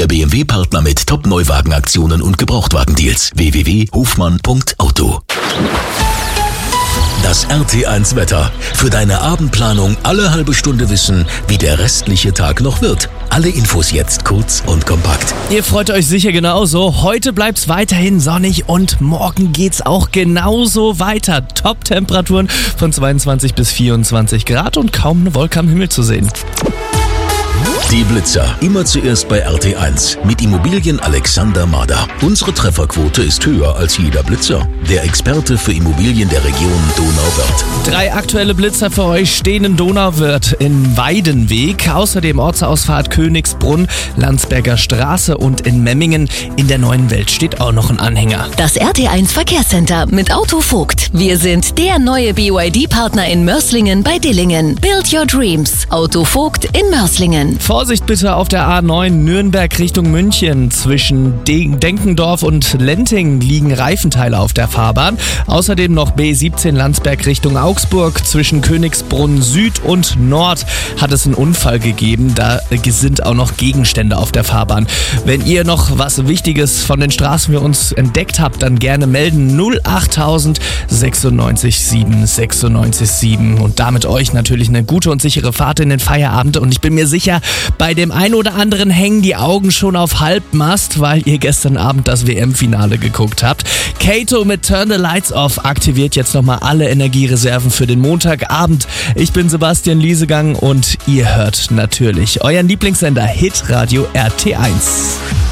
Ihr BMW-Partner mit Top-Neuwagenaktionen und Gebrauchtwagendeals. www.hofmann.auto. Das RT1 Wetter. Für deine Abendplanung alle halbe Stunde wissen, wie der restliche Tag noch wird. Alle Infos jetzt kurz und kompakt. Ihr freut euch sicher genauso. Heute bleibt's weiterhin sonnig und morgen geht's auch genauso weiter. Top-Temperaturen von 22 bis 24 Grad und kaum eine Wolke am Himmel zu sehen. Die Blitzer. Immer zuerst bei RT1 mit Immobilien Alexander Mader. Unsere Trefferquote ist höher als jeder Blitzer. Der Experte für Immobilien der Region Donauwörth. 3 aktuelle Blitzer für euch stehen in Donauwörth in Weidenweg. Außerdem Ortsausfahrt Königsbrunn, Landsberger Straße und in Memmingen. In der Neuen Welt steht auch noch ein Anhänger. Das RT1 Verkehrscenter mit Auto Vogt. Wir sind der neue BYD-Partner in Mörslingen bei Dillingen. Build your dreams. Auto Vogt in Mörslingen. Vorsicht bitte auf der A9 Nürnberg Richtung München. Zwischen Denkendorf und Lenting liegen Reifenteile auf der Fahrbahn. Außerdem noch B17 Landsberg Richtung Augsburg. Zwischen Königsbrunn Süd und Nord hat es einen Unfall gegeben. Da sind auch noch Gegenstände auf der Fahrbahn. Wenn ihr noch was Wichtiges von den Straßen für uns entdeckt habt, dann gerne melden. 08000 96 7 96 7. Und damit euch natürlich eine gute und sichere Fahrt in den Feierabend. Und ich bin mir sicher, bei dem einen oder anderen hängen die Augen schon auf Halbmast, weil ihr gestern Abend das WM-Finale geguckt habt. Kato mit Turn the Lights Off aktiviert jetzt nochmal alle Energiereserven für den Montagabend. Ich bin Sebastian Liesegang und ihr hört natürlich euren Lieblingssender Hitradio RT1.